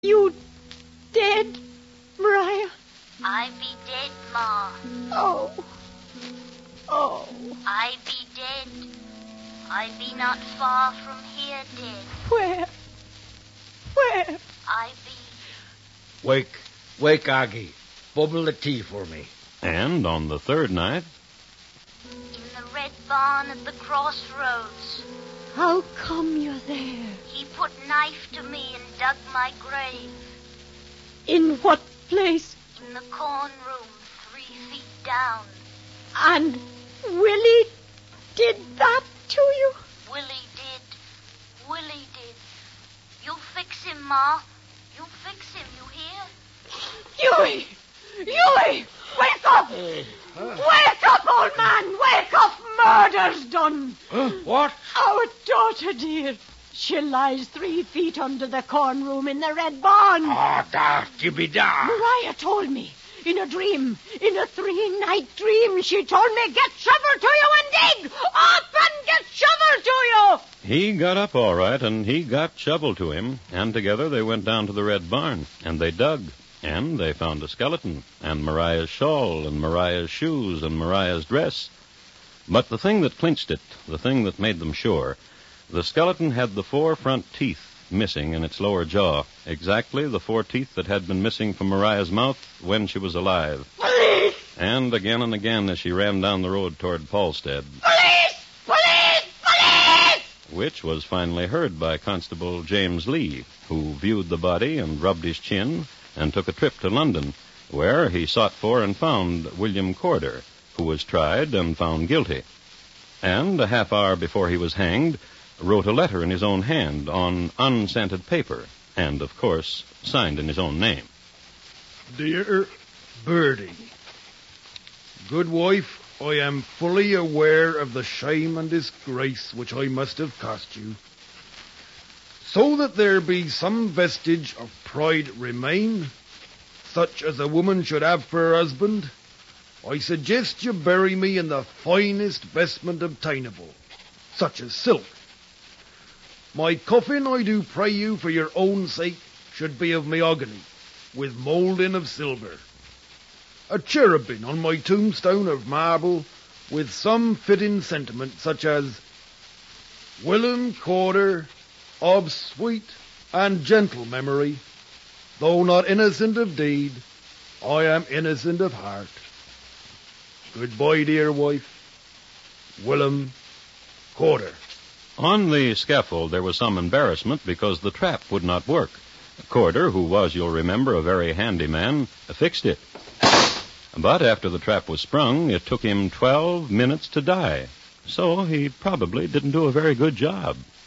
You dead, Maria? I be dead, Ma. Oh. I be dead. I be not far from here dead. Where? I be... Wake, Aggie. Bubble the tea for me. And on the third night... in the red barn at the crossroads. How come you're there? He put knife to me and dug my grave. In what place? In the corn room, 3 feet down. And Willie did that to you? Willie did. You fix him, Ma. You fix him, you hear? Hughie! Wake up! Wake up, old man! Wake up! Murder's done! What? Our daughter, dear. She lies 3 feet under the corn room in the red barn. Oh, daft, you be daft. Maria told me. In a dream. In a 3-night dream, she told me, get shovel to you and dig! Up and get shovel to you! He got up all right, and he got shovel to him, and together they went down to the red barn, and they dug, and they found a skeleton, and Mariah's shawl, and Mariah's shoes, and Mariah's dress. But the thing that clinched it, the thing that made them sure, the skeleton had the 4 front teeth missing in its lower jaw, exactly the 4 teeth that had been missing from Mariah's mouth when she was alive. Police! And again as she ran down the road toward Paulstead. Police! Police! Police! Which was finally heard by Constable James Lee, who viewed the body and rubbed his chin and took a trip to London, where he sought for and found William Corder, who was tried and found guilty. And a half hour before he was hanged, wrote a letter in his own hand on unscented paper, and, of course, signed in his own name. Dear Birdie, good wife, I am fully aware of the shame and disgrace which I must have cost you. So that there be some vestige of pride remain, such as a woman should have for her husband, I suggest you bury me in the finest vestment obtainable, such as silk. My coffin, I do pray you, for your own sake, should be of mahogany, with moulding of silver. A cherubim on my tombstone of marble, with some fitting sentiment, such as, Willem Corder, of sweet and gentle memory, though not innocent of deed, I am innocent of heart. Goodbye, dear wife. Willem Corder. On the scaffold there was some embarrassment because the trap would not work. Corder, who was, you'll remember, a very handy man, fixed it. But after the trap was sprung, it took him 12 minutes to die. So he probably didn't do a very good job.